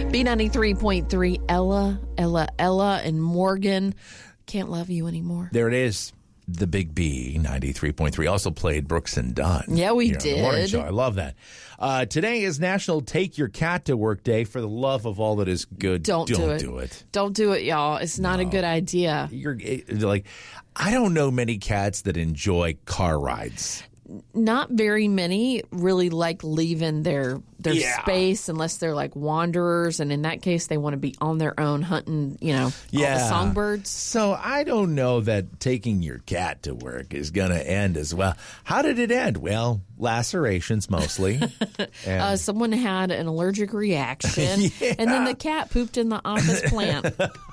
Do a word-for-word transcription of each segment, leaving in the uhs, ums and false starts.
B ninety-three point three, Ella, Ella, Ella, and Morgan. Can't love you anymore. There it is. The Big B, ninety-three point three. Also played Brooks and Dunn. Yeah, we here on the morning did. show. I love that. Uh, today is National Take Your Cat to Work Day. For the love of all that is good, Don't, don't do, it. do it. Don't do it, y'all. It's not No. a good idea. You're it- like, I don't know many cats that enjoy car rides. Not very many really like leaving their their Yeah. space unless they're like wanderers, and in that case, they want to be on their own hunting, you know, all the songbirds. So I don't know that taking your cat to work is going to end as well. How did it end? Well, lacerations mostly. And Uh, someone had an allergic reaction, Yeah. and then the cat pooped in the office plant.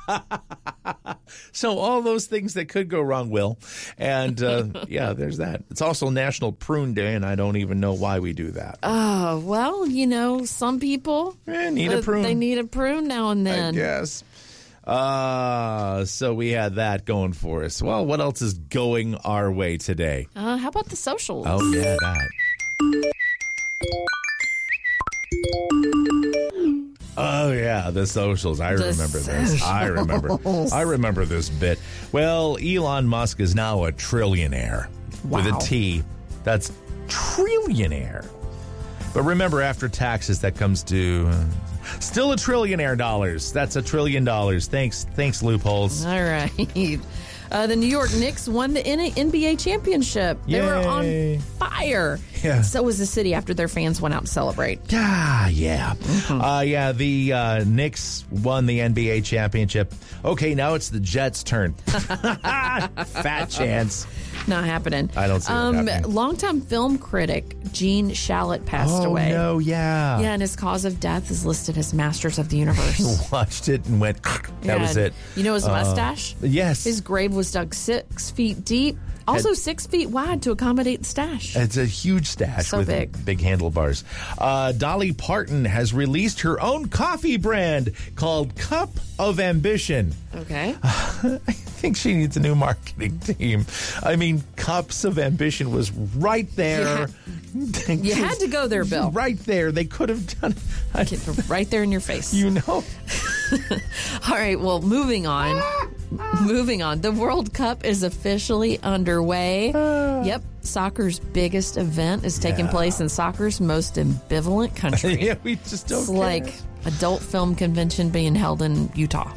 so all those things that could go wrong will. And uh, yeah, there's that. It's also National Prune Day, and I don't even know why we do that. Oh, well, you know, some people Eh, need a uh, prune. They need a prune now and then. Yes. Uh, so we had that going for us. Well, what else is going our way today? Uh, how about the socials? Oh, yeah, that. Oh, yeah, the socials. I The remember this. I remember. I remember this bit. Well, Elon Musk is now a trillionaire with Wow. a T. That's trillionaire. But remember, after taxes, that comes to uh, still a trillionaire dollars. That's a trillion dollars. Thanks, thanks, loopholes. All right. Uh, the New York Knicks won the N B A championship. They were Yay. on fire. Yeah. So was the city after their fans went out to celebrate. Ah, yeah. Mm-hmm. Uh, yeah, the uh, Knicks won the N B A championship. Okay, now it's the Jets' turn. Fat chance. Not happening. I don't see it um, happening. Longtime film critic Gene Shalit passed Oh, away. no, yeah. Yeah, and his cause of death is listed as Masters of the Universe. Watched it and went, that Yeah, was and it. You know his Uh, mustache? Yes. His grave was dug six feet deep, also Had- six feet wide to accommodate the stash. It's a huge stash So with big. big handlebars. Uh, Dolly Parton has released her own coffee brand called Cup of Ambition. Okay. I think she needs a new marketing team. I mean, Cups of Ambition was right there. You had to go there, Bill. Right there. They could have done it. Right there in your face. You know. All right, well, moving on. moving on. The World Cup is officially underway. Yep, soccer's biggest event is taking Yeah. place in soccer's most ambivalent country. Yeah, we just don't It's care. like adult film convention being held in Utah.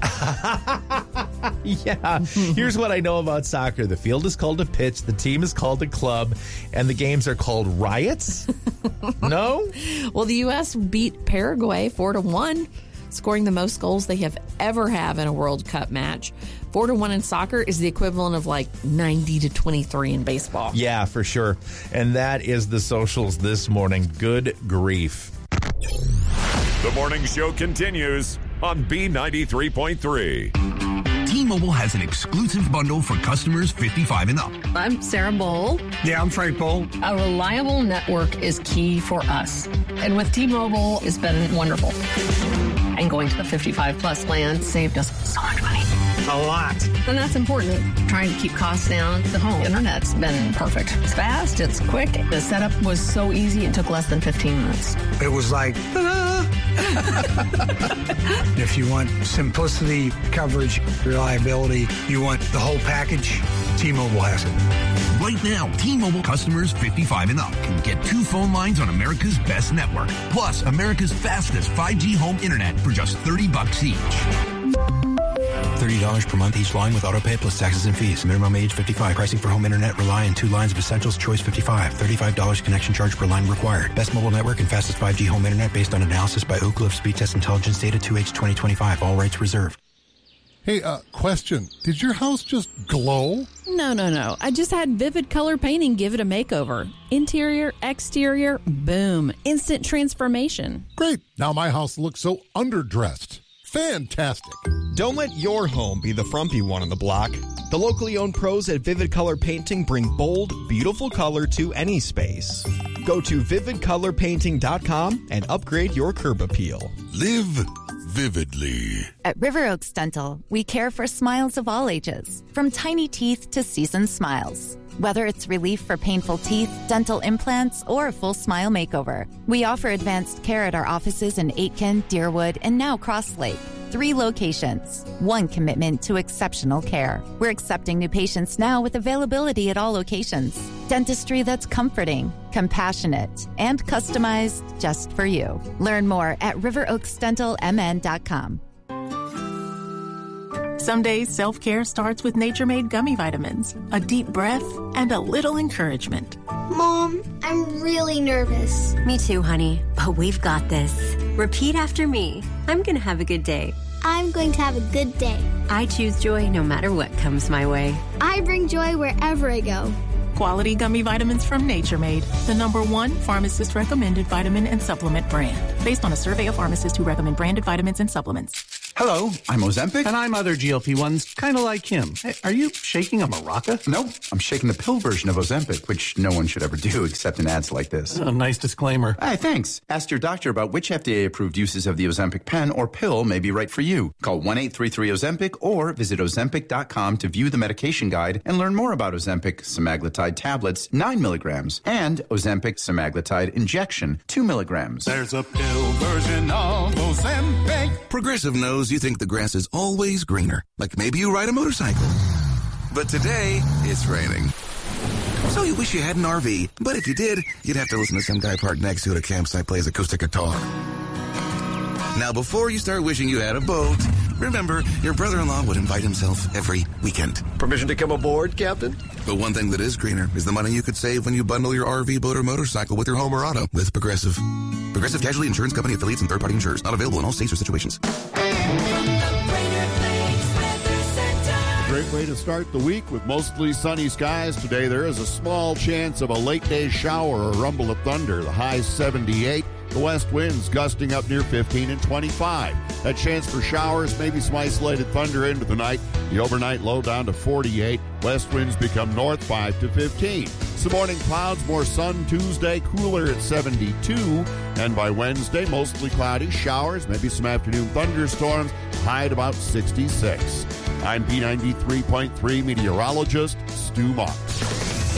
Yeah. Here's what I know about soccer. The field is called a pitch, the team is called a club, and the games are called riots? No? Well, the U S beat Paraguay four to one, scoring the most goals they have ever have in a World Cup match. four to one in soccer is the equivalent of like ninety to twenty-three in baseball. Yeah, for sure. And that is the socials this morning. Good grief. The morning show continues on B ninety-three point three. T-Mobile has an exclusive bundle for customers fifty-five and up. I'm Sarah Bowl. Yeah, I'm Frank Bowl. A reliable network is key for us. And with T-Mobile, it's been wonderful. And going to the fifty-five plus plan saved us so much money. A lot. And that's important. Trying to keep costs down. The home internet's been perfect. It's fast, it's quick. The setup was so easy, it took less than fifteen minutes. It was like, ta-da! If you want simplicity, coverage, reliability, you want the whole package, T-Mobile has it. Right now, T-Mobile customers fifty-five and up can get two phone lines on America's best network, plus America's fastest five G home internet for just thirty bucks each. thirty dollars per month each line with autopay plus taxes and fees. Minimum age fifty-five. Pricing for home internet rely on two lines of Essentials Choice fifty-five. thirty-five dollars connection charge per line required. Best mobile network and fastest five G home internet based on analysis by Oak Cliff Speed Test Intelligence Data two H twenty twenty-five. All rights reserved. Hey, uh, question. Did your house just glow? No, no, no. I just had Vivid Color Painting give it a makeover. Interior, exterior, boom. Instant transformation. Great. Now my house looks so underdressed. Fantastic. Don't let your home be the frumpy one on the block. The locally owned pros at Vivid Color Painting bring bold, beautiful color to any space. Go to vivid color painting dot com and upgrade your curb appeal. Live vividly. At River Oaks Dental, we care for smiles of all ages, from tiny teeth to seasoned smiles. Whether it's relief for painful teeth, dental implants, or a full smile makeover, we offer advanced care at our offices in Aitkin, Deerwood, and now Cross Lake. Three locations, one commitment to exceptional care. We're accepting new patients now with availability at all locations. Dentistry that's comforting, compassionate, and customized just for you. Learn more at river oaks dental m n dot com. Some days self-care starts with Nature-Made gummy vitamins, a deep breath, and a little encouragement. Mom, I'm really nervous. Me too, honey, but we've got this. Repeat after me. I'm going to have a good day. I'm going to have a good day. I choose joy no matter what comes my way. I bring joy wherever I go. Quality gummy vitamins from Nature Made, the number one pharmacist-recommended vitamin and supplement brand. Based on a survey of pharmacists who recommend branded vitamins and supplements. Hello, I'm Ozempic. And I'm other G L P ones, kind of like him. Hey, are you shaking a maraca? No, I'm shaking the pill version of Ozempic, which no one should ever do except in ads like this. A nice disclaimer. Hey, thanks. Ask your doctor about which F D A-approved uses of the Ozempic pen or pill may be right for you. Call one eight three three Ozempic or visit ozempic dot com to view the medication guide and learn more about Ozempic semaglutide tablets, nine milligrams, and Ozempic semaglutide injection, two milligrams. There's a pill version of Ozempic. Progressive knows you think the grass is always greener, like maybe you ride a motorcycle. But today, it's raining. So you wish you had an R V, but if you did, you'd have to listen to some guy parked next to it at a campsite plays acoustic guitar. Now, before you start wishing you had a boat, remember, your brother-in-law would invite himself every weekend. Permission to come aboard, Captain? But one thing that is greener is the money you could save when you bundle your R V, boat, or motorcycle with your home or auto with Progressive. Progressive Casualty Insurance Company affiliates and third-party insurers. Not available in all states or situations. A great way to start the week with mostly sunny skies. Today there is a small chance of a late-day shower or rumble of thunder. The high seventy-eight. The west winds gusting up near fifteen and twenty-five. A chance for showers, maybe some isolated thunder into the night. The overnight low down to forty-eight. West winds become north five to fifteen. Some morning clouds, more sun Tuesday, cooler at seventy-two. And by Wednesday, mostly cloudy, showers, maybe some afternoon thunderstorms, high at about sixty-six. I'm B ninety-three point three meteorologist Stu Marks.